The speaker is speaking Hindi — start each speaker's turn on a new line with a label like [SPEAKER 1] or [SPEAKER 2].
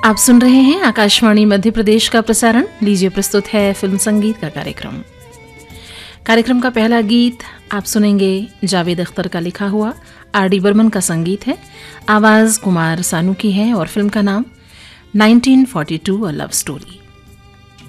[SPEAKER 1] आप सुन रहे हैं आकाशवाणी मध्य प्रदेश का प्रसारण। लीजिए प्रस्तुत है फिल्म संगीत का कार्यक्रम का पहला गीत आप सुनेंगे जावेद अख्तर का लिखा हुआ, आर.डी. बर्मन का संगीत है, आवाज कुमार सानू की है और फिल्म का नाम 1942 अ लव स्टोरी।